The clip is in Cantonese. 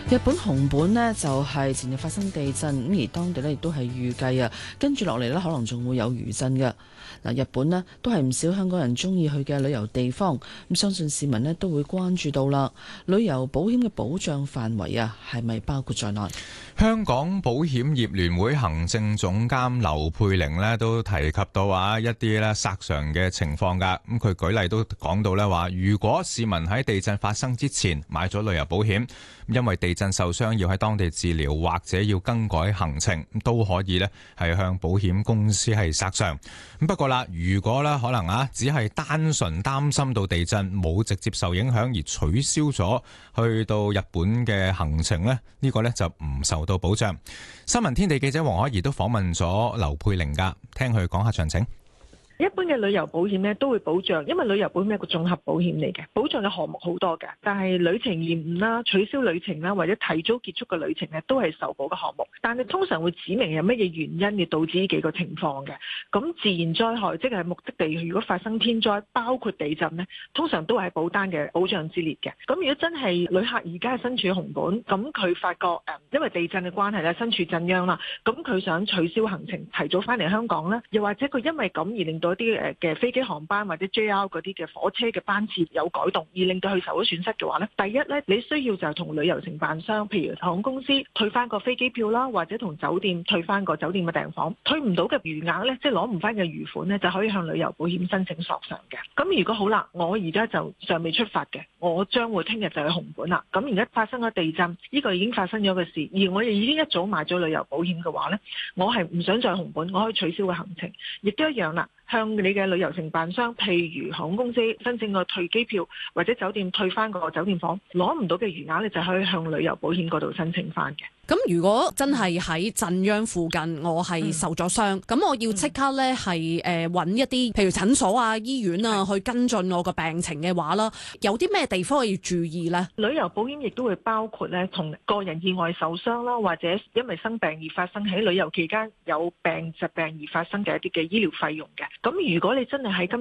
日本熊本呢就係前日發生地震，咁而當地呢亦都係預計啊，跟住落嚟呢可能仲會有餘震嘅。嗱，日本呢都係唔少香港人中意去嘅旅遊地方，咁相信市民呢都會關注到啦。旅遊保險嘅保障範圍啊，係咪包括在內？ 香港保險業聯會行政總監劉佩玲呢都提及到一啲咧索償嘅情況㗎。咁佢舉例都講到咧話，如果市民喺地震發生之前買咗旅遊保險，因為地震受傷要喺當地治療或者要更改行程，都可以咧係向保險公司係索償。咁不過啦，如果咧可能只係單純擔心到地震冇直接受影響而取消咗去到日本嘅行程咧，呢個咧就唔受到保障。新聞天地記者黃可怡都訪問咗劉佩玲㗎，聽佢講下詳情。 一般嘅旅遊保險咧都會保障，因為旅遊保險係一個綜合保險嚟嘅，保障嘅項目好多嘅。但係旅程延誤啦、取消旅程啦，或者提早結束嘅旅程咧，都係受保嘅項目。但係通常會指明有乜嘢原因而導致呢幾個情況嘅。咁自然災害即係目的地，如果發生天災，包括地震咧，通常都係保單嘅保障之列嘅。咁如果真係旅客而家係身處熊本，咁佢發覺因為地震嘅關係咧，身處震央啦，咁佢想取消行程，提早翻嚟香港咧，又或者佢因為咁而令到一啲嘅飛機航班或者 JR 嗰啲嘅火車嘅班次有改動，而令到佢受咗損失嘅話咧，第一咧，你需要就係同旅遊承辦商，譬如航空公司退翻個飛機票啦，或者同酒店退翻個酒店嘅訂房，退唔到嘅餘額咧，即係攞唔翻嘅餘款咧，就可以向旅遊保險申請索償嘅。咁如果好啦，我而家就尚未出發嘅，我將會聽日就去熊本啦。咁而家發生咗地震，呢個已經發生咗嘅事，而我哋已經一早買咗旅遊保險嘅話咧，我係唔想再去熊本，我可以取消個行程，亦都一樣啦。向你嘅旅遊承辦商，譬如航空公司申請個退機票，或者酒店退翻個酒店房，攞唔到嘅餘額你就可以向旅遊保險嗰度申請翻嘅。 咁如果真係喺震央附近，我係受咗傷，咁我要即刻咧係揾一啲譬如診所啊、醫院啊去跟進我個病情嘅話啦，有啲咩地方要注意呢？ 旅遊保險亦都會包括咧同個人意外受傷啦，或者因為生病而發生喺旅遊期間有疾病而發生嘅一啲嘅醫療費用嘅。咁如果你真係喺今